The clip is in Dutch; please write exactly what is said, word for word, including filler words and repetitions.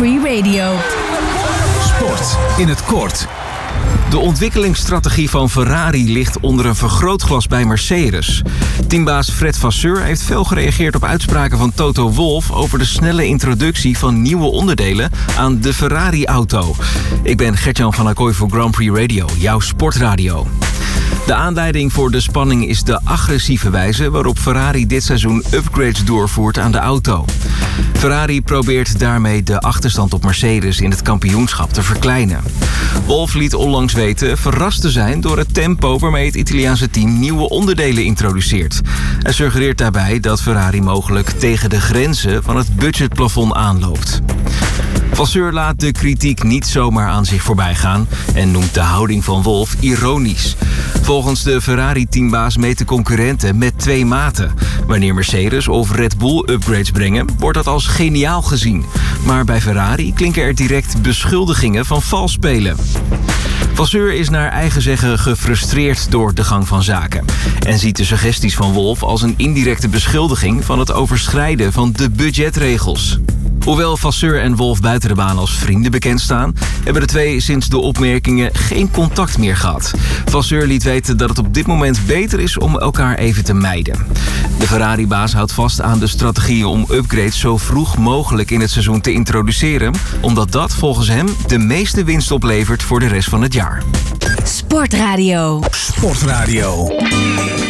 Free Radio. Sport in het kort. De ontwikkelingsstrategie van Ferrari ligt onder een vergrootglas bij Mercedes. Teambaas Fred Vasseur heeft fel gereageerd op uitspraken van Toto Wolff over de snelle introductie van nieuwe onderdelen aan de Ferrari-auto. Ik ben Gertjan van Acquoy voor Grand Prix Radio, jouw sportradio. De aanleiding voor de spanning is de agressieve wijze waarop Ferrari dit seizoen upgrades doorvoert aan de auto. Ferrari probeert daarmee de achterstand op Mercedes in het kampioenschap te verkleinen. Wolff liet onlangs weten verrast te zijn door het tempo waarmee het Italiaanse team nieuwe onderdelen introduceert. Hij suggereert daarbij dat Ferrari mogelijk tegen de grenzen van het budgetplafond aanloopt. Vasseur laat de kritiek niet zomaar aan zich voorbij gaan en noemt de houding van Wolff ironisch. Volgens de Ferrari-teambaas meten concurrenten met twee maten. Wanneer Mercedes of Red Bull upgrades brengen, wordt dat als geniaal gezien. Maar bij Ferrari klinken er direct beschuldigingen van vals spelen. Vasseur is naar eigen zeggen gefrustreerd door de gang van zaken en ziet de suggesties van Wolff als een indirecte beschuldiging van het overschrijden van de budgetregels. Hoewel Vasseur en Wolff buiten de baan als vrienden bekend staan, hebben de twee sinds de opmerkingen geen contact meer gehad. Vasseur liet weten dat het op dit moment beter is om elkaar even te mijden. De Ferrari-baas houdt vast aan de strategieën om upgrades zo vroeg mogelijk in het seizoen te introduceren, omdat dat volgens hem de meeste winst oplevert voor de rest van het jaar. Sportradio. Sportradio.